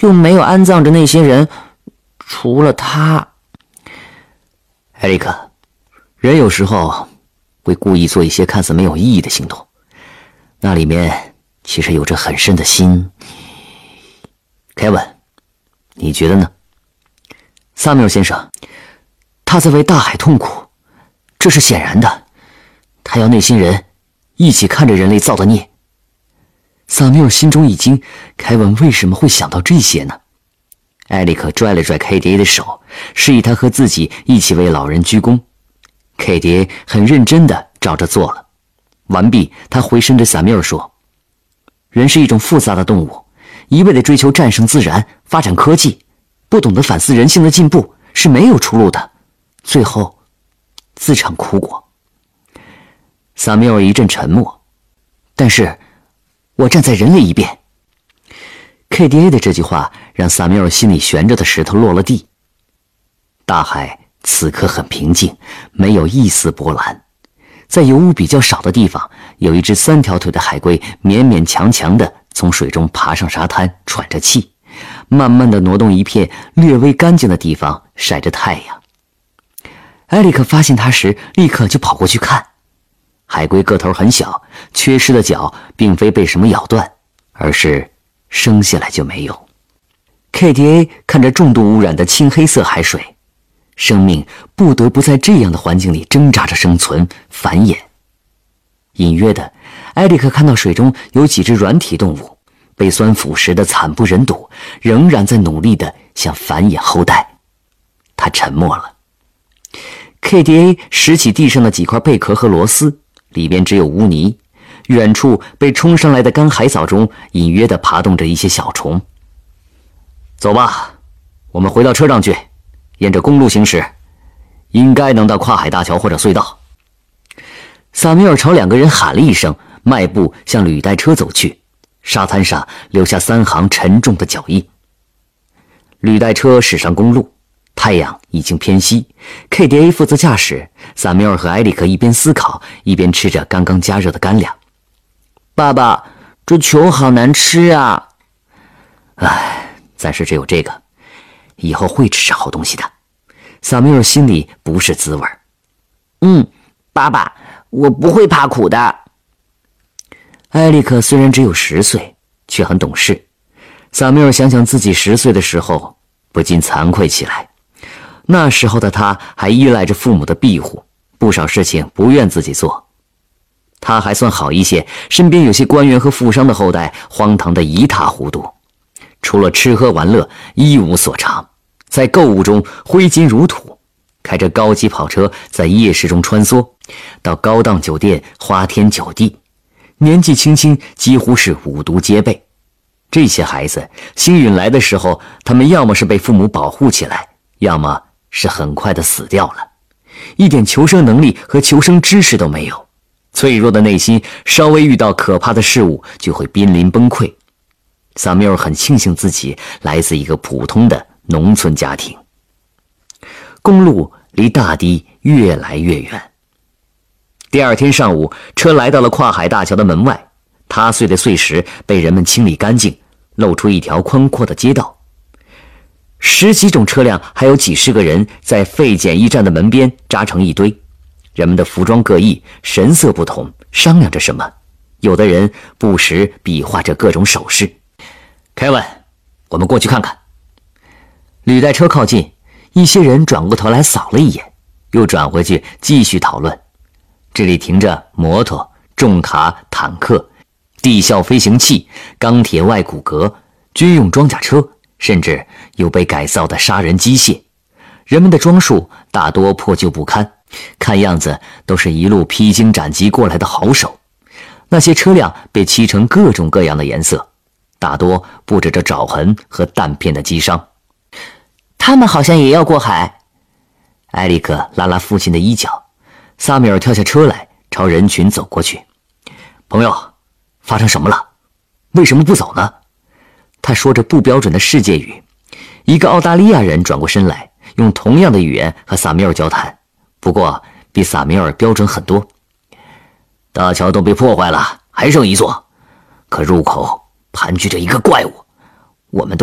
又没有安葬着那些人，除了他。 艾利克，人有时候会故意做一些看似没有意义的行动，那里面其实有着很深的心。凯文，你觉得呢？萨缪尔先生，他在为大海痛苦，这是显然的。他要那些人一起看着人类造的孽。萨缪尔心中一惊，凯文为什么会想到这些呢？艾利克拽了拽 KDA 的手，示意他和自己一起为老人鞠躬。KDA 很认真地照着做了。完毕，他回身对萨缪尔说：“人是一种复杂的动物，一味地追求战胜自然、发展科技，不懂得反思人性的进步是没有出路的，最后自尝苦果。”萨缪尔一阵沉默，但是我站在人类一边。KDA 的这句话让萨缪尔心里悬着的石头落了地。大海此刻很平静，没有一丝波澜。在油污比较少的地方，有一只3条腿的海龟勉勉强强地从水中爬上沙滩，喘着气，慢慢地挪动一片略微干净的地方，晒着太阳。艾利克发现它时，立刻就跑过去看。海龟个头很小，缺失的脚并非被什么咬断，而是生下来就没有。KDA 看着重度污染的青黑色海水，生命不得不在这样的环境里挣扎着生存繁衍。隐约的，艾利克看到水中有几只软体动物，被酸腐蚀得惨不忍睹，仍然在努力地想繁衍后代。他沉默了。KDA 拾起地上的几块贝壳和螺丝，里边只有污泥，远处被冲上来的干海藻中隐约地爬动着一些小虫。走吧，我们回到车上去，沿着公路行驶，应该能到跨海大桥或者隧道。萨缪尔朝2个人喊了一声，迈步向履带车走去，沙滩上留下3行沉重的脚印。履带车驶上公路，太阳已经偏西。KDA 负责驾驶，萨缪尔和埃里克一边思考，一边吃着刚刚加热的干粮。 爸爸，这球好难吃啊！ 唉，暂时只有这个，以后会吃上好东西的。萨缪尔心里不是滋味。 爸爸，我不会怕苦的。 埃里克虽然只有10岁，却很懂事。萨缪尔想想自己10岁的时候，不禁惭愧起来。那时候的他还依赖着父母的庇护，不少事情不愿自己做。他还算好一些，身边有些官员和富商的后代，荒唐得一塌糊涂，除了吃喝玩乐一无所长，在购物中挥金如土，开着高级跑车在夜市中穿梭，到高档酒店花天酒地，年纪轻轻几乎是5毒皆备。这些孩子幸运来的时候，他们要么是被父母保护起来，要么是很快的死掉了，一点求生能力和求生知识都没有，脆弱的内心稍微遇到可怕的事物就会濒临崩溃。萨缪尔很庆幸自己来自一个普通的农村家庭。公路离大堤越来越远。第2天上午，车来到了跨海大桥的门外，塌碎的碎石被人们清理干净，露出一条宽阔的街道。10几种车辆，还有几十个人在废检疫站的门边扎成一堆，人们的服装各异，神色不同，商量着什么，有的人不时比划着各种手势。凯文，我们过去看看。履带车靠近，一些人转过头来扫了一眼，又转回去继续讨论。这里停着摩托、重卡、坦克、地效飞行器、钢铁外骨骼、军用装甲车，甚至有被改造的杀人机械。人们的装束大多破旧不堪，看样子都是一路披荆斩棘过来的好手。那些车辆被漆成各种各样的颜色，大多布着着爪痕和弹片的击伤。 他们好像也要过海。 埃里克拉拉父亲的衣角，萨米尔跳下车来，朝人群走过去。朋友，发生什么了？为什么不走呢？他说着不标准的世界语。一个澳大利亚人转过身来，用同样的语言和萨米尔交谈，不过比萨米尔标准很多。大桥都被破坏了，还剩一座，可入口盘踞着一个怪物，我们都